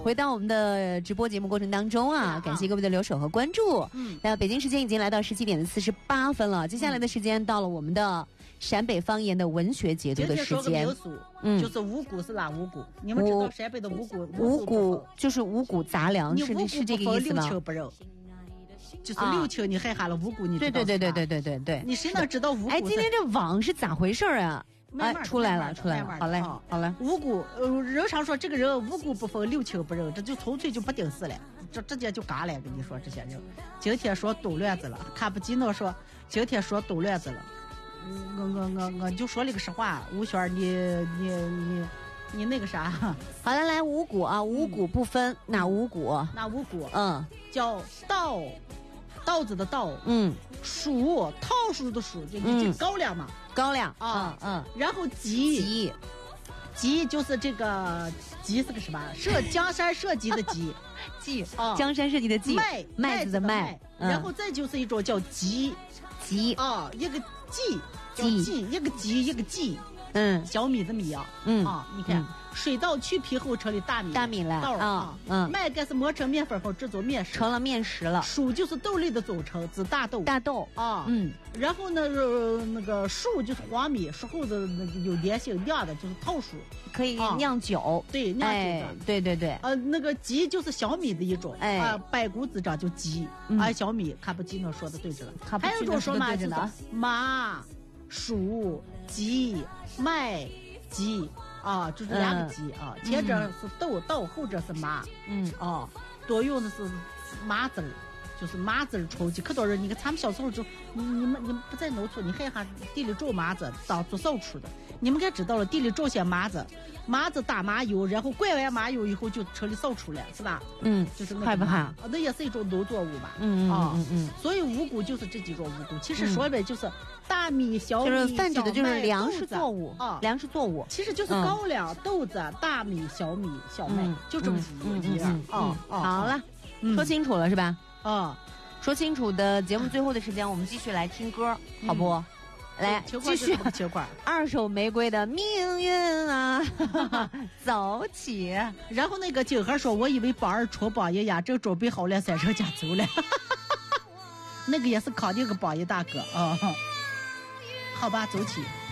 回到我们的直播节目过程当中啊，感谢各位的留守和关注。那北京时间已经来到17:48了，接下来的时间到了我们的陕北方言的文学解读的时间。 就是五谷是哪五谷？你们知道陕北的五谷？ 五谷就是五谷杂粮，是这个意思吗？ 六球不肉。就是六球，你害哈了五谷，你知道对， 你谁能知道五谷？ 哎，今天这网是咋回事啊？哎，出来了，好嘞，好嘞。 五谷，人常说这个人五谷不分，六球不认，这就纯粹就不顶事了，这直接就嘎了。跟你说这些人，今天说抖乱子了，卡布基诺说今天说抖乱子了。我就说了个实话，吴轩，你那个啥？ 好了，来五谷啊，五谷不分，哪五谷？ 哪五谷？ 叫稻子的稻，黍桃树的黍，就高粱嘛， 高粱啊，然后集就是这个集是个什么？江山社稷的集， 稷啊，江山社稷的稷，麦子的麦， 然后再就是一种叫集啊，一个稷，一个集一个稷。小米的米啊，你看，水稻去皮后成了大米了， 稻啊，麦秆是磨成面粉后制作面食， 成了面食了。 黍就是豆类的总称，指大豆啊，然后呢，那个黍就是黄米，黍后的那个有粘性酿的，就是桃黍， 可以酿酒， 对，酿酒的， 对， 那个稷就是小米的一种，百谷子长就稷，小米，卡布基诺说的对着了，还有一种说法就是麻、黍、稷。麦稷啊，就是两个稷啊，前者是豆，后者是麻，多用的是麻籽儿，就是麻籽儿抽起。可多人，你看咱们小时候就，你们不在农村，你看一下地里种麻子当做扫除的，你们该知道了，地里种些麻子打麻油，然后灌完麻油以后就成了扫除了，是吧？就是那个害不害？ 那也是一种农作物吧？所以五谷就是这几种五谷，其实说白就是大米、小米， 就是泛指的就是粮食作物啊，粮食作物， 其实就是高粱、豆子、大米、小米、小麦，就这么几样。 好了，说清楚了是吧？说清楚的节目最后的时间，我们继续来听歌，好不？来继续二手玫瑰的命运啊，走起。 然后那个景和说，我以为榜二出榜一呀，正准备好了3声家走了。那个也是考那个榜一大哥啊。好吧，走起。